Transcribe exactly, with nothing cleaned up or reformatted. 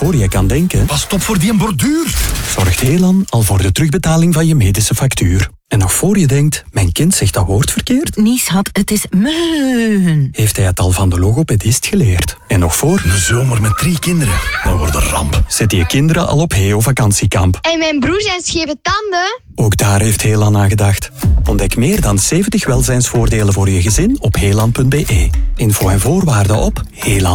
voor je kan denken... Pas op voor die borduur. Zorgt Helan al voor de terugbetaling van je medische factuur. En nog voor je denkt, mijn kind zegt dat woord verkeerd... Nee, schat, het is meun. Heeft hij het al van de logopedist geleerd. En nog voor... Een zomer met drie kinderen. Dat wordt een ramp. Zet je kinderen al op Heo vakantiekamp. En mijn broer zijn scheve tanden. Ook daar heeft Helan aan gedacht. Ontdek meer dan zeventig welzijnsvoordelen voor je gezin op helan punt be. Info en voorwaarden op Helan.